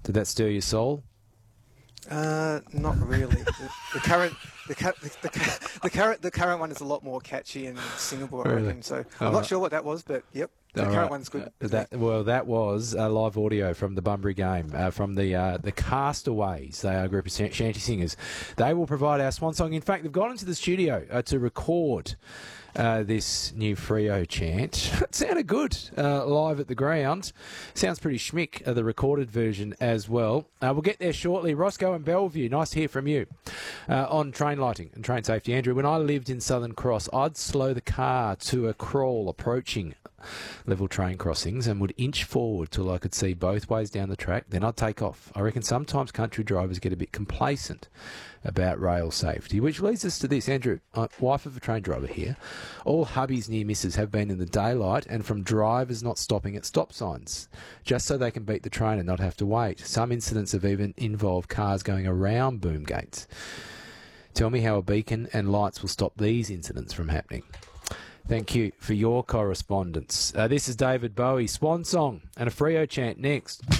Did that stir your soul? Not really. The current one is a lot more catchy and singable, I reckon. So I'm not sure what that was, but yep. The current one's good. That was live audio from the Bunbury game, from the Castaways. They are a group of shanty singers. They will provide our swan song. In fact, they've gone into the studio to record this new Freo chant. It sounded good live at the ground. Sounds pretty schmick, the recorded version as well. We'll get there shortly. Roscoe and Bellevue, nice to hear from you on train lighting and train safety. Andrew, when I lived in Southern Cross, I'd slow the car to a crawl approaching level train crossings and would inch forward till I could see both ways down the track. Then I'd take off. I reckon sometimes country drivers get a bit complacent about rail safety, which leads us to this. Andrew, wife of a train driver here. All hubbies near misses have been in the daylight and from drivers not stopping at stop signs, just so they can beat the train and not have to wait. Some incidents have even involved cars going around boom gates. Tell me how a beacon and lights will stop these incidents from happening. Thank you for your correspondence. This is David Bowie, Swan Song, and a Freo chant next.